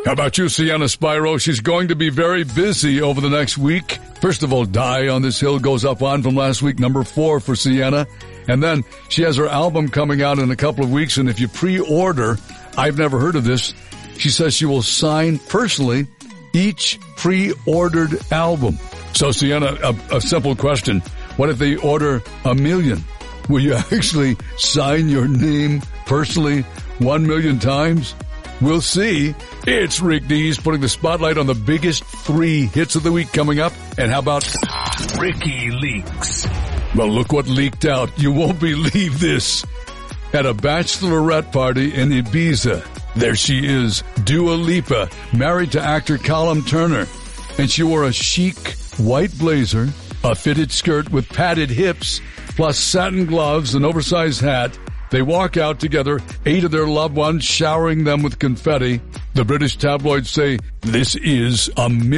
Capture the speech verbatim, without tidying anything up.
How about you, Sienna Spyro? She's going to be very busy over the next week. First of all, Die on This Hill goes up on from last week, number four for Sienna. And then she has her album coming out in a couple of weeks, and if you pre-order, I've never heard of this, she says she will sign personally each pre-ordered album. So, Sienna, a, a simple question. What if they order a million? Will you actually sign your name personally one million times? We'll see. It's Rick Dees putting the spotlight on the biggest three hits of the week coming up. And how about Ricky Leaks? Well, look what leaked out. You won't believe this. At a bachelorette party in Ibiza, there she is, Dua Lipa, married to actor Callum Turner. And she wore a chic white blazer, a fitted skirt with padded hips, plus satin gloves, an oversized hat. They walk out together, eight of their loved ones showering them with confetti. The British tabloids say this is a